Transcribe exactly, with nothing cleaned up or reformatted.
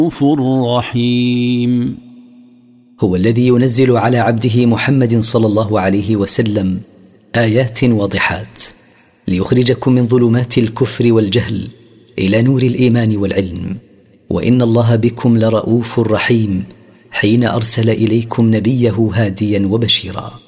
رؤوف رحيم. هو الذي ينزل على عبده محمد صلى الله عليه وسلم آيات واضحات ليخرجكم من ظلمات الكفر والجهل إلى نور الإيمان والعلم. وإن الله بكم لرؤوف رحيم حين أرسل إليكم نبيه هاديا وبشيرا.